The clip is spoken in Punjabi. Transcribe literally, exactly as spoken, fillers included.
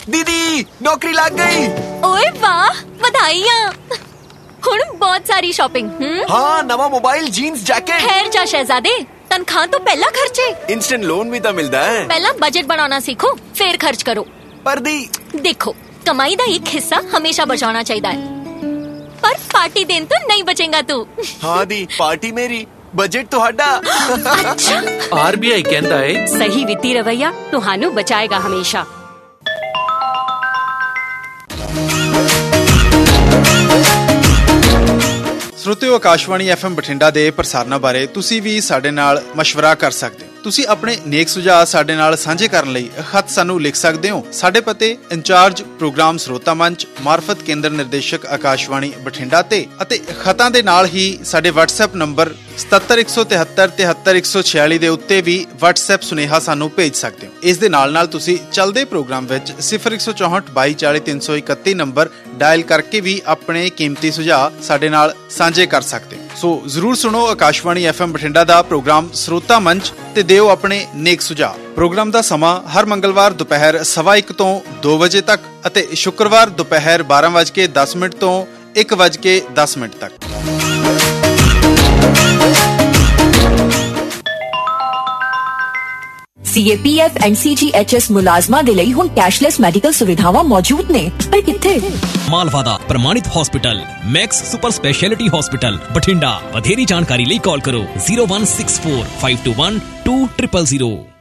दीदी नौकरी लग गई। ओए वाह, बधाइयां। हुण बहुत सारी शॉपिंग। हाँ, नवा मोबाइल, जीन्स, जैकेट। खैर जा शहजादे, तनख्वाह तो पहला खर्चे। इंस्टेंट लोन भी तो मिलता है। पहला बजट बनाना सीखो, फिर खर्च करो। पर दी देखो, कमाई दा एक हिस्सा हमेशा बचाना चाहिए, पर पार्टी देन तो नहीं बचेगा तू। हाँ दी, पार्टी मेरी, बजट तुहाडा। अच्छा, आरबीआई कहता है सही वित्ती रवैया तुहानू बचाएगा हमेशा। श्रोतियो, आकाशवाणी एफ एम बठिंडा ਦੇ ਪ੍ਰਸਾਰਨਾਂ ਬਾਰੇ ਤੁਸੀਂ ਵੀ ਸਾਡੇ ਨਾਲ ਮਸ਼ਵਰਾ ਕਰ ਸਕਦੇ ਹੋ। ਤੁਸੀਂ ਆਪਣੇ ਨੇਕ ਸੁਝਾਅ ਸਾਡੇ ਨਾਲ ਸਾਂਝੇ ਕਰਨ ਲਈ ਖਤ ਸਾਨੂੰ ਲਿਖ ਸਕਦੇ ਹੋ। ਸਾਡੇ ਪਤੇ ਇੰਚਾਰਜ ਪ੍ਰੋਗਰਾਮ ਸਰੋਤਾ ਮੰਚ, ਮਾਰਫਤ ਕੇਂਦਰ ਨਿਰਦੇਸ਼ਕ ਆਕਾਸ਼ਵਾਣੀ ਬਠਿੰਡਾ ਤੇ ਅਤੇ ਖਤਾਂ ਦੇ ਨਾਲ ਹੀ ਸਾਡੇ WhatsApp ਨੰਬਰ ਸਤੱਤਰ ਇੱਕ ਸੌ ਤਿਹੱਤਰ ਤਿਹੱਤਰ ਇੱਕ ਸੌ ਛਿਆਲੀ ਦੇ ਉੱਤੇ ਵੀ WhatsApp ਸੁਨੇਹਾ ਸਾਨੂੰ ਭੇਜ ਸਕਦੇ ਹੋ। ਇਸ ਦੇ ਨਾਲ ਨਾਲ ਤੁਸੀਂ ਚੱਲਦੇ ਪ੍ਰੋਗਰਾਮ ਵਿੱਚ ਸਿਫਰ ਇੱਕ ਸੌ ਚੌਂਹਠ ਬਾਈ ਚਾਲੀ ਤਿੰਨ ਸੌ ਇਕੱਤੀ ਨੰਬਰ ਡਾਇਲ ਕਰਕੇ ਵੀ ਆਪਣੇ ਕੀਮਤੀ ਸੁਝਾਅ ਸਾਡੇ ਨਾਲ ਸਾਂਝੇ ਕਰ ਸਕਦੇ ਹੋ। ਸੋ ਜ਼ਰੂਰ ਸੁਣੋ ਆਕਾਸ਼ਵਾਣੀ ਐਫ ਐਮ ਬਠਿੰਡਾ ਦਾ ਪ੍ਰੋਗਰਾਮ ਸਰੋਤਾ ਮੰਚ ਤੇ ਦਿਓ ਆਪਣੇ ਨੇਕ ਸੁਝਾਅ। ਪ੍ਰੋਗਰਾਮ ਦਾ ਸਮਾਂ ਹਰ ਮੰਗਲਵਾਰ ਦੁਪਹਿਰ ਸਵਾ ਇੱਕ ਤੋਂ ਦੋ ਵਜੇ ਤੱਕ ਅਤੇ ਸ਼ੁੱਕਰਵਾਰ ਦੁਪਹਿਰ ਬਾਰਾਂ ਵੱਜ ਕੇ ਦਸ ਮਿੰਟ ਤੋਂ ਇੱਕ ਵੱਜ ਕੇ ਦਸ ਮਿੰਟ ਤੱਕ। ਸੀ ਏ ਪੀ ਐਫ ਐਂਡ ਸੀ ਜੀ ਐਚ ਐਸ ਮੁਲਾਜ਼ਮਾਂ ਦੇ ਲਈ ਹੁਣ ਕੈਸ਼ਲੈਸ ਮੈਡੀਕਲ ਸੁਵਿਧਾਵਾਂ ਮੌਜੂਦ ਨੇ, ਪਰ ਕਿੱਥੇ? ਮਾਲਵਾ ਦਾ ਪ੍ਰਮਾਣਿਤ hospital Max super speciality hospital Bathinda. ਵਧੇਰੀ ਜਾਣਕਾਰੀ ਲਈ ਕਾਲ ਕਰੋ zero one six four five to one two triple zero.